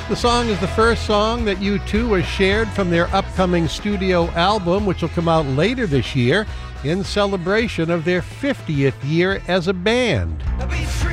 The song is the first song that U2 was shared from their upcoming studio album, which will come out later this year in celebration of their 50th year as a band.